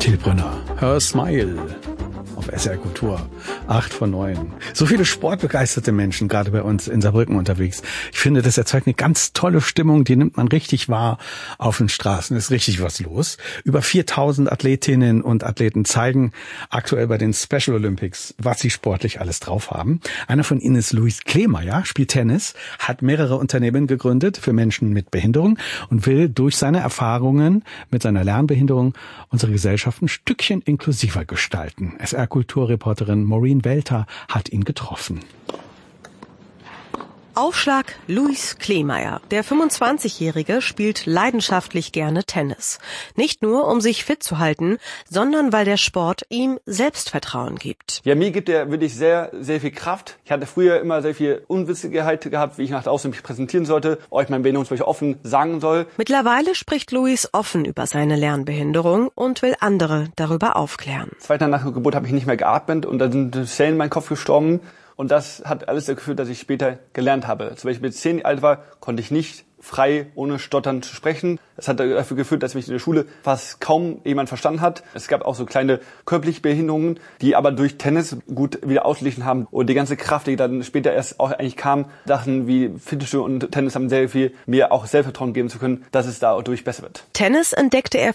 Till Brünner, Her Smile auf SR Kultur, 8 von 9. So viele sportbegeisterte Menschen gerade bei uns in Saarbrücken unterwegs. Ich finde, das erzeugt eine ganz tolle Stimmung, die nimmt man richtig wahr auf den Straßen. Ist richtig was los. Über 4000 Athletinnen und Athleten zeigen aktuell bei den Special Olympics, was sie sportlich alles drauf haben. Einer von ihnen ist Luis Kleemeyer, spielt Tennis, hat mehrere Unternehmen gegründet für Menschen mit Behinderung und will durch seine Erfahrungen mit seiner Lernbehinderung unsere Gesellschaft ein Stückchen inklusiver gestalten. SR-Kulturreporterin Maureen Welter hat ihn getroffen. Aufschlag Luis Kleemeyer. Der 25-Jährige spielt leidenschaftlich gerne Tennis. Nicht nur, um sich fit zu halten, sondern weil der Sport ihm Selbstvertrauen gibt. Ja, mir gibt er wirklich sehr, sehr viel Kraft. Ich hatte früher immer sehr viel Unwissigkeit gehabt, wie ich nach außen mich präsentieren sollte, euch mein Behinderungsbild offen sagen soll. Mittlerweile spricht Luis offen über seine Lernbehinderung und will andere darüber aufklären. 2 Tage nach der Geburt habe ich nicht mehr geatmet und da sind Zellen in meinen Kopf gestorben. Und das hat alles dazu geführt, dass ich später gelernt habe. Zum Beispiel mit 10 Jahre alt war, konnte ich nicht frei, ohne Stottern zu sprechen. Das hat dafür geführt, dass mich in der Schule fast kaum jemand verstanden hat. Es gab auch so kleine körperliche Behinderungen, die aber durch Tennis gut wieder ausgeglichen haben. Und die ganze Kraft, die dann später erst auch eigentlich kam, Sachen wie Fitnessstudio und Tennis haben sehr viel mir auch Selbstvertrauen geben zu können, dass es dadurch besser wird. Tennis entdeckte er